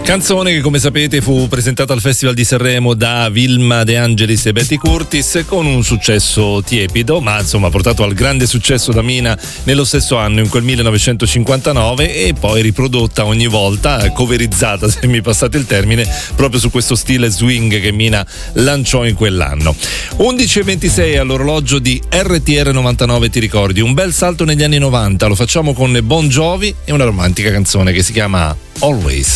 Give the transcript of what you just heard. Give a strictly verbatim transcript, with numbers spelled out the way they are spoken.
Canzone che, come sapete, fu presentata al Festival di Sanremo da Vilma De Angelis e Betty Curtis con un successo tiepido, ma insomma portato al grande successo da Mina nello stesso anno, in quel millenovecentocinquantanove, e poi riprodotta ogni volta, coverizzata, se mi passate il termine, proprio su questo stile swing che Mina lanciò in quell'anno. undici e ventisei all'orologio di R T R novantanove, ti ricordi? Un bel salto negli anni novanta, lo facciamo con Bon Jovi e una romantica canzone che si chiama Always.